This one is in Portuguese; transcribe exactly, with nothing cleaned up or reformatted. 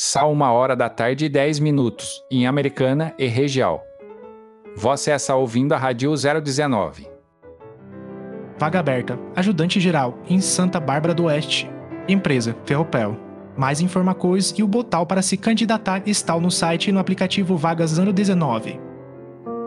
São uma hora da tarde e dez minutos, em Americana e região. Você está ouvindo a Rádio zero dezenove. Vaga aberta, ajudante geral, em Santa Bárbara do Oeste. Empresa, Ferropel. Mais informações e o botão para se candidatar estão no site e no aplicativo Vagas zero dezenove.